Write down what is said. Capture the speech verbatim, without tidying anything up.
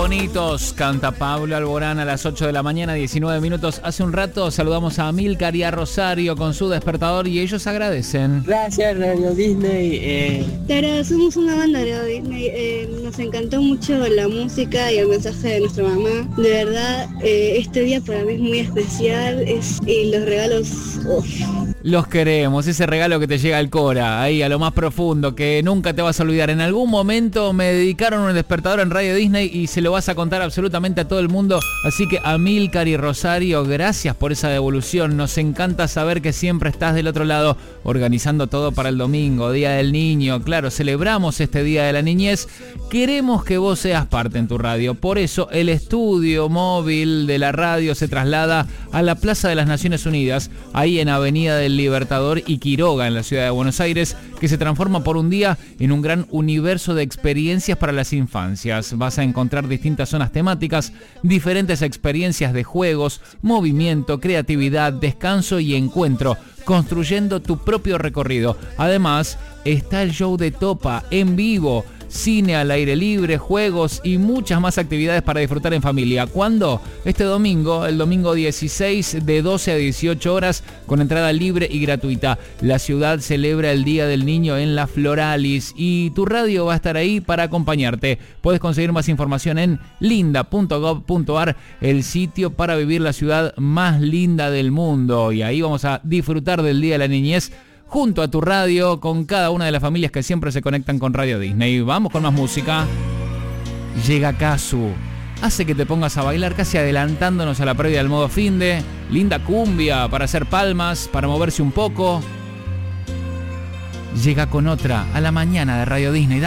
bonitos, canta Pablo Alborán a las ocho de la mañana, diecinueve minutos. Hace un rato saludamos a Amílcar y a Rosario con su despertador y ellos agradecen. Gracias Radio Disney. Eh... Claro, somos una banda de Radio Disney. Eh, nos encantó mucho la música y el mensaje de nuestra mamá. De verdad, eh, este día para mí es muy especial. Es, y los regalos... Oh. Los queremos, ese regalo que te llega al Cora, ahí a lo más profundo, que nunca te vas a olvidar. En algún momento me dedicaron un despertador en Radio Disney y se lo vas a contar absolutamente a todo el mundo. Así que Amílcar y Rosario, gracias por esa devolución. Nos encanta saber que siempre estás del otro lado, organizando todo para el domingo, Día del Niño. Claro, celebramos este Día de la Niñez. Queremos que vos seas parte en tu radio. Por eso el estudio móvil de la radio se traslada a la Plaza de las Naciones Unidas, ahí en Avenida del Libertador y Quiroga, en la ciudad de Buenos Aires, que se transforma por un día en un gran universo de experiencias para las infancias. Vas a encontrar distintas zonas temáticas, diferentes experiencias de juegos, movimiento, creatividad, descanso y encuentro, construyendo tu propio recorrido. Además, está el show de Topa en vivo, cine al aire libre, juegos y muchas más actividades para disfrutar en familia. ¿Cuándo? Este domingo, el domingo dieciséis, de doce a dieciocho horas, con entrada libre y gratuita. La ciudad celebra el Día del Niño en la Floralis y tu radio va a estar ahí para acompañarte. Puedes conseguir más información en linda punto gov punto ar, el sitio para vivir la ciudad más linda del mundo. Y ahí vamos a disfrutar del Día de la Niñez junto a tu radio, con cada una de las familias que siempre se conectan con Radio Disney. Vamos con más música. Llega Kazu. Hace que te pongas a bailar, casi adelantándonos a la previa del modo finde. Linda cumbia para hacer palmas, para moverse un poco. Llega con otra a la mañana de Radio Disney.